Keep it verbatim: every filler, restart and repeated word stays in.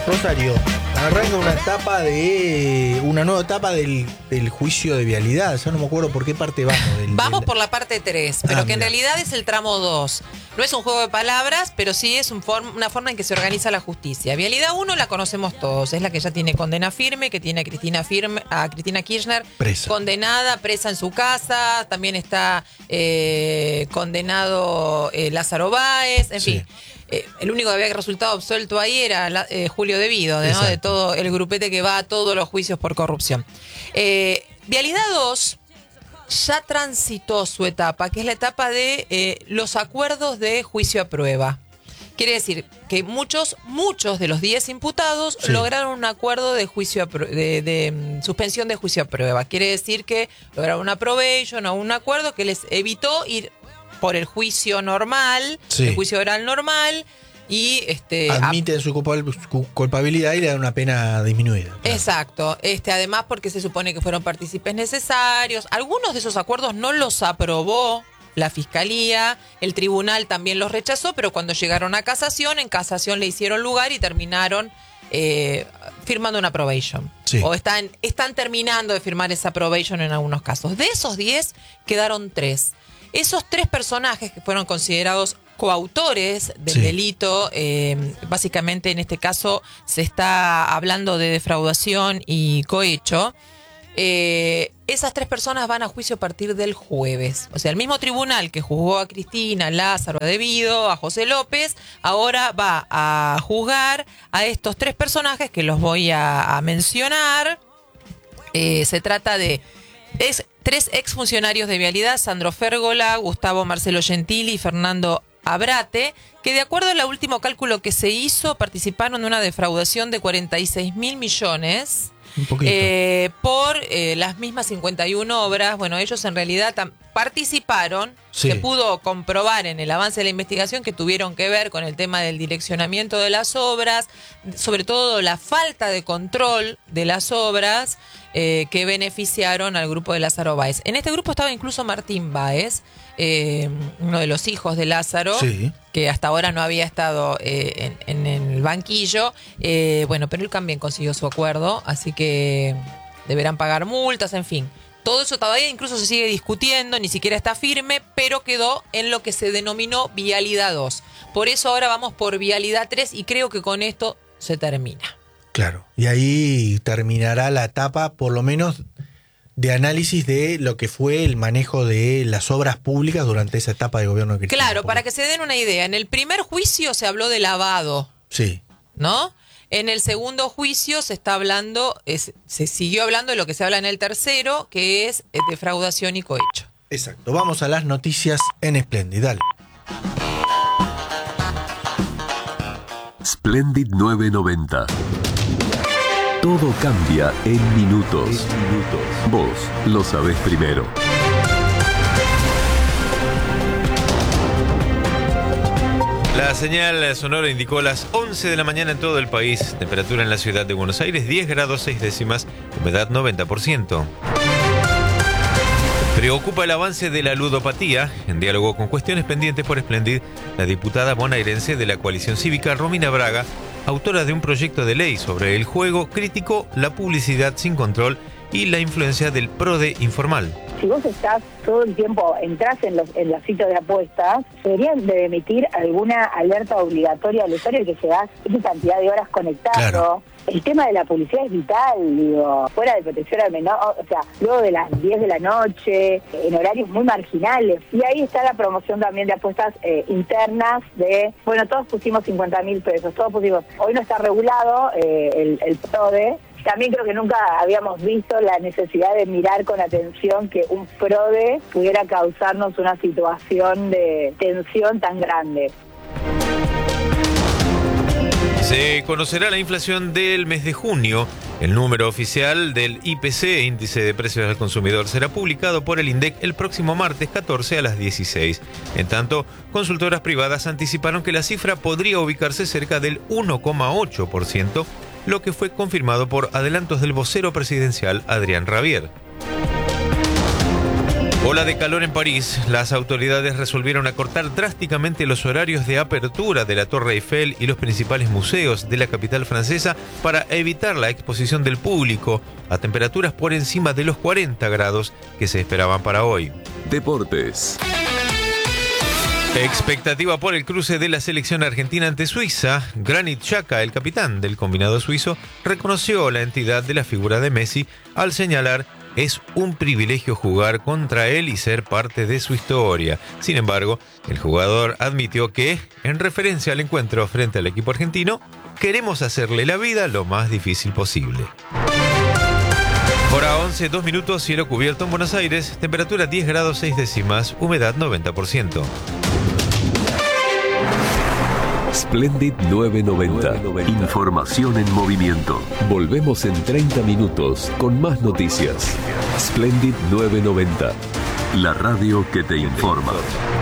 Rosario, arranca una etapa de. una nueva etapa del, del juicio de vialidad. Yo no me acuerdo por qué parte vamos. Del, vamos del... por la parte tres, pero ah, que en mira. realidad es el tramo dos. No es un juego de palabras, pero sí es un form, una forma en que se organiza la justicia. Vialidad uno la conocemos todos, es la que ya tiene condena firme, que tiene a Cristina, firme, a Cristina Kirchner presa. condenada, presa en su casa. También está eh, condenado eh, Lázaro Báez, en Sí. fin. Eh, el único que había resultado absuelto ahí era la, eh, Julio Devido, ¿no? De todo el grupete que va a todos los juicios por corrupción. Eh, Vialidad dos ya transitó su etapa, que es la etapa de eh, los acuerdos de juicio a prueba. Quiere decir que muchos, muchos de los diez imputados sí. lograron un acuerdo de juicio a pr- de, de um, suspensión de juicio a prueba. Quiere decir que lograron una probation o un acuerdo que les evitó ir por el juicio normal, sí. el juicio oral normal, y este admiten su culpabilidad y le dan una pena disminuida. Claro. Exacto, este además porque se supone que fueron partícipes necesarios. Algunos de esos acuerdos no los aprobó la Fiscalía, el tribunal también los rechazó, pero cuando llegaron a casación, en casación le hicieron lugar y terminaron eh, firmando una probation. Sí. O están, están terminando de firmar esa probation en algunos casos. De esos diez quedaron tres. Esos tres personajes que fueron considerados coautores del sí. delito, eh, básicamente en este caso se está hablando de defraudación y cohecho, eh, esas tres personas van a juicio a partir del jueves. O sea, el mismo tribunal que juzgó a Cristina, Lázaro, a Devido, a José López, ahora va a juzgar a estos tres personajes que los voy a, a mencionar. Eh, se trata de... Es, tres exfuncionarios de Vialidad, Sandro Férgola, Gustavo Marcelo Gentili y Fernando Abrate, que de acuerdo al último cálculo que se hizo, participaron de una defraudación de cuarenta y seis mil millones Un poquito. eh, por eh, las mismas cincuenta y una obras. Bueno, ellos en realidad tam- participaron, sí. se pudo comprobar en el avance de la investigación que tuvieron que ver con el tema del direccionamiento de las obras, sobre todo la falta de control de las obras, Eh, que beneficiaron al grupo de Lázaro Báez. En este grupo estaba incluso Martín Báez, eh, uno de los hijos de Lázaro, sí. que hasta ahora no había estado eh, en, en el banquillo. Eh, bueno, pero él también consiguió su acuerdo, así que deberán pagar multas, en fin. Todo eso todavía incluso se sigue discutiendo, ni siquiera está firme, pero quedó en lo que se denominó Vialidad dos. Por eso ahora vamos por Vialidad tres y creo que con esto se termina. Claro, y ahí terminará la etapa, por lo menos, de análisis de lo que fue el manejo de las obras públicas durante esa etapa de gobierno de Cristina. Claro, para que se den una idea, en el primer juicio se habló de lavado, sí. ¿no? En el segundo juicio se está hablando, es, se siguió hablando de lo que se habla en el tercero, que es defraudación y cohecho. Exacto, vamos a las noticias en Splendid, dale. Splendid nueve noventa. Todo cambia en minutos. minutos. Vos lo sabés primero. La señal sonora indicó las once de la mañana en todo el país. Temperatura en la ciudad de Buenos Aires, diez grados seis décimas, humedad noventa por ciento. Preocupa el avance de la ludopatía. En diálogo con cuestiones pendientes por Splendid, la diputada bonaerense de la coalición cívica, Romina Braga, autora de un proyecto de ley sobre el juego, criticó la publicidad sin control y la influencia del PRODE informal. Si vos estás todo el tiempo, entras en los, en los sitios de apuestas, deberían de emitir alguna alerta obligatoria al usuario que llevas esa cantidad de horas conectado. Claro. El tema de la publicidad es vital, digo, fuera de protección al menor, o sea, luego de las diez de la noche, en horarios muy marginales. Y ahí está la promoción también de apuestas eh, internas de, bueno, todos pusimos cincuenta mil pesos, todos pusimos, hoy no está regulado eh, el, el PRODE. También creo que nunca habíamos visto la necesidad de mirar con atención que un fraude pudiera causarnos una situación de tensión tan grande. Se conocerá la inflación del mes de junio. El número oficial del I P C, Índice de Precios al Consumidor, será publicado por el INDEC el próximo martes catorce a las dieciséis. En tanto, consultoras privadas anticiparon que la cifra podría ubicarse cerca del uno coma ocho por ciento, lo que fue confirmado por adelantos del vocero presidencial Adrián Rabier. Ola de calor en París. Las autoridades resolvieron acortar drásticamente los horarios de apertura de la Torre Eiffel y los principales museos de la capital francesa para evitar la exposición del público a temperaturas por encima de los cuarenta grados que se esperaban para hoy. Deportes. Expectativa por el cruce de la selección argentina ante Suiza. Granit Xhaka, el capitán del combinado suizo, reconoció la entidad de la figura de Messi al señalar: es un privilegio jugar contra él y ser parte de su historia. Sin embargo, el jugador admitió que, en referencia al encuentro frente al equipo argentino, queremos hacerle la vida lo más difícil posible. Hora once, dos minutos, cielo cubierto en Buenos Aires, temperatura diez grados seis décimas, humedad noventa por ciento. Splendid novecientos noventa. Información en movimiento. Volvemos en treinta minutos con más noticias. Splendid novecientos noventa. La radio que te informa.